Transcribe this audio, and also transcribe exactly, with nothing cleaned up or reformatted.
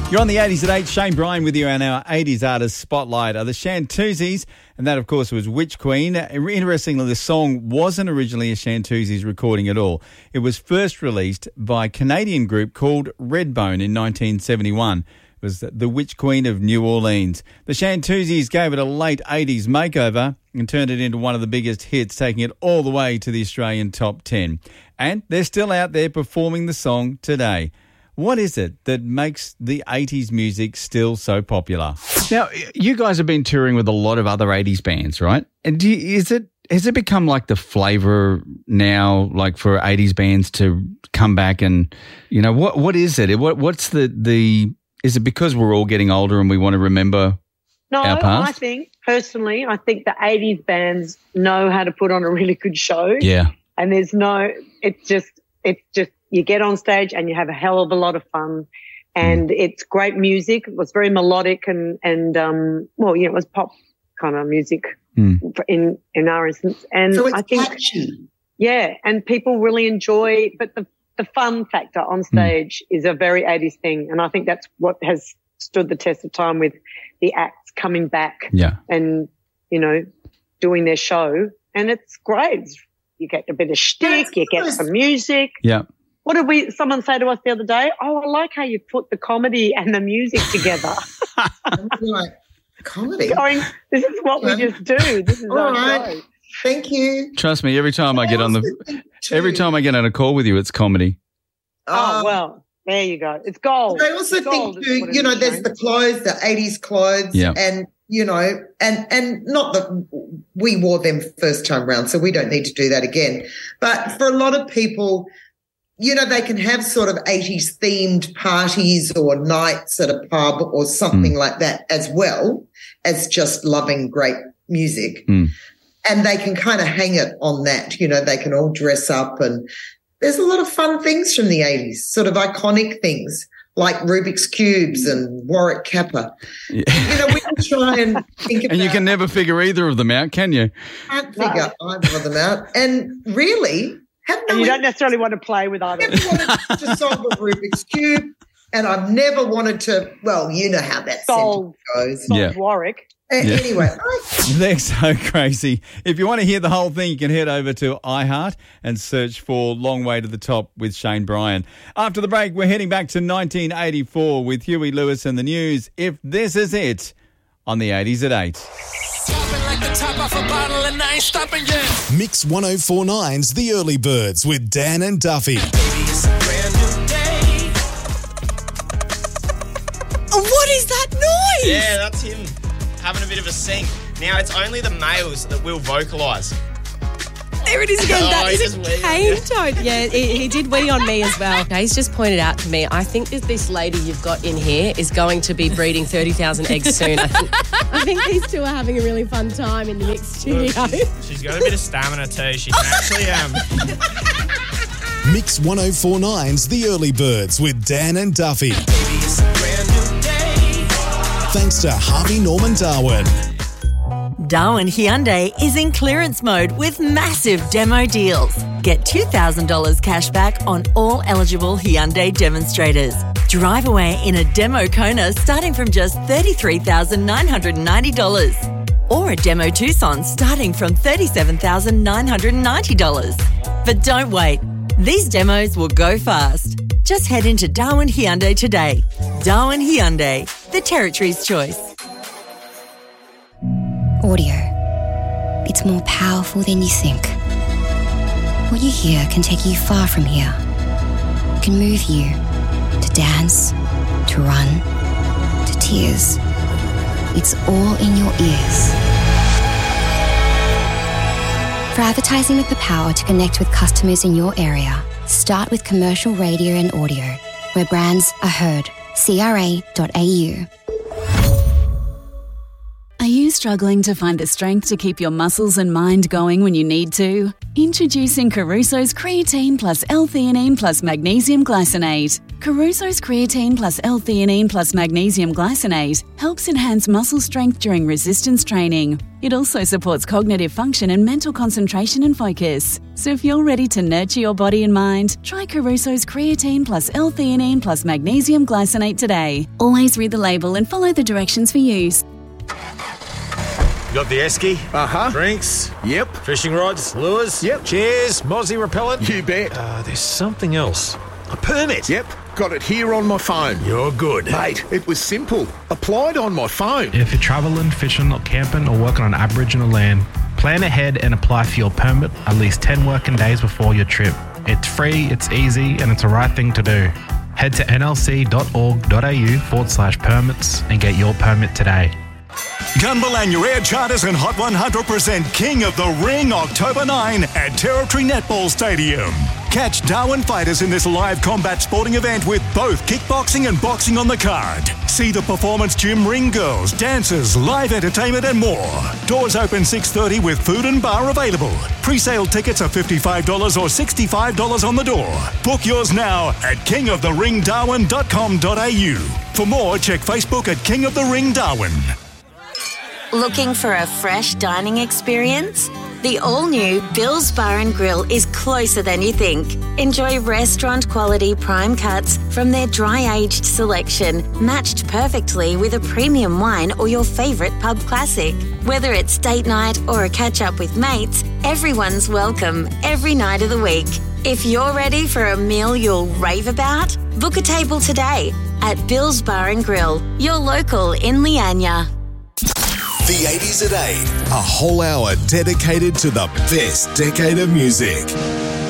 You're on the eighties at eight. Shane Bryan with you on our eighties Artist Spotlight. Are the Shantuzis, and that, of course, was Witch Queen. Interestingly, the song wasn't originally a Shantuzis recording at all. It was first released by a Canadian group called Redbone in nineteen seventy-one. It was the Witch Queen of New Orleans. The Shantuzis gave it a late eighties makeover and turned it into one of the biggest hits, taking it all the way to the Australian top ten. And they're still out there performing the song today. What is it that makes the eighties music still so popular? Now, you guys have been touring with a lot of other eighties bands, right? And do you, is it has it become like the flavour now, like for eighties bands to come back and, you know, what what is it? What what's the the is it because we're all getting older and we want to remember no, our past? I think personally, I think the eighties bands know how to put on a really good show. Yeah, and there's no, it's just it's just. You get on stage and you have a hell of a lot of fun, and mm. it's great music. It was very melodic and, and um, well, you know, it was pop kind of music mm. in in our instance. And so it's I think, catchy. Yeah, and people really enjoy, but the, the fun factor on stage mm. is a very eighties thing, and I think that's what has stood the test of time with the acts coming back yeah. and, you know, doing their show, and it's great. You get a bit of shtick, you get some music. Yeah. What did we? Someone say to us the other day? Oh, I like how you put the comedy and the music together. Like, comedy? Going, this is what we just do. This is all our right. show. Thank you. Trust me, every time I get on the, every time I get on a call with you, it's comedy. Oh, well, there you go. It's gold. I also it's think, too, you know, there's the clothes, the eighties clothes, yeah. and, you know, and, and not that we wore them first time round, so we don't need to do that again. But for a lot of people, you know, they can have sort of eighties themed parties or nights at a pub or something mm. like that, as well as just loving great music. Mm. And they can kind of hang it on that. You know, they can all dress up, and there's a lot of fun things from the eighties, sort of iconic things like Rubik's Cubes and Warwick Kappa. Yeah. You know, we can try and think about... And you can never figure either of them out, can you? Can't figure no. either of them out. And really... And you don't necessarily want to play with either. I've never wanted to solve a Rubik's Cube, and I've never wanted to, well, you know how that solve, goes. Solve yeah. Warwick. Uh, yeah. Anyway. I- They're so crazy. If you want to hear the whole thing, you can head over to iHeart and search for Long Way to the Top with Shane Bryan. After the break, we're heading back to nineteen eighty-four with Huey Lewis and the News. If This Is It on the eighties at eight. Like the top off a bottle and I ain't stopping yet. Mix one oh four point nine's The Early Birds with Dan and Duffy. Baby, it's a brand new day. What is that noise? Yeah, that's him having a bit of a sing. Now, it's only the males that will vocalise. There it is again. Oh, that he is just a weed. cane toad. Yeah, he, he did wee on me as well. He's just pointed out to me, I think that this lady you've got in here is going to be breeding thirty thousand eggs soon. I think, I think these two are having a really fun time in the mixed studio. Look, she's, she's got a bit of stamina too. She can actually... um. Mix one oh four point nine's The Early Birds with Dan and Duffy. Baby, it's a brand new day. Thanks to Harvey Norman Darwin. Darwin Hyundai is in clearance mode with massive demo deals. Get two thousand dollars cash back on all eligible Hyundai demonstrators. Drive away in a demo Kona starting from just thirty-three thousand nine hundred ninety dollars. Or a demo Tucson starting from thirty-seven thousand nine hundred ninety dollars. But don't wait. These demos will go fast. Just head into Darwin Hyundai today. Darwin Hyundai, the territory's choice. Audio. It's more powerful than you think. What you hear can take you far from here. It can move you to dance, to run, to tears. It's all in your ears. For advertising with the power to connect with customers in your area, start with commercial radio and audio, where brands are heard. C R A dot A U. I used struggling to find the strength to keep your muscles and mind going when you need to? Introducing Caruso's Creatine Plus L-Theanine Plus Magnesium Glycinate. Caruso's Creatine Plus L-Theanine Plus Magnesium Glycinate helps enhance muscle strength during resistance training. It also supports cognitive function and mental concentration and focus. So if you're ready to nurture your body and mind, try Caruso's Creatine Plus L-Theanine Plus Magnesium Glycinate today. Always read the label and follow the directions for use. Got the esky? Uh-huh. Drinks? Yep. Fishing rods? Lures? Yep. Chairs? Mozzie repellent? You bet. Uh, there's something else. A permit? Yep. Got it here on my phone. You're good. Mate, it was simple. Applied on my phone. If you're travelling, fishing or camping or working on Aboriginal land, plan ahead and apply for your permit at least ten working days before your trip. It's free, it's easy, and it's the right thing to do. Head to nlc.org.au forward slash permits and get your permit today. Gunbalanya Air Charters and Hot one hundred percent King of the Ring October ninth at Territory Netball Stadium. Catch Darwin fighters in this live combat sporting event with both kickboxing and boxing on the card. See the performance gym, ring girls, dancers, live entertainment and more. Doors open six thirty with food and bar available. Pre-sale tickets are fifty-five dollars or sixty-five dollars on the door. Book yours now at king of the ring darwin dot com dot a u. For more, check Facebook at King of the Ring Darwin. Looking for a fresh dining experience? The all-new Bill's Bar and Grill is closer than you think. Enjoy restaurant-quality prime cuts from their dry-aged selection, matched perfectly with a premium wine or your favourite pub classic. Whether it's date night or a catch-up with mates, everyone's welcome every night of the week. If you're ready for a meal you'll rave about, book a table today at Bill's Bar and Grill, your local in Leanya. The eighties at eight, a whole hour dedicated to the best decade of music.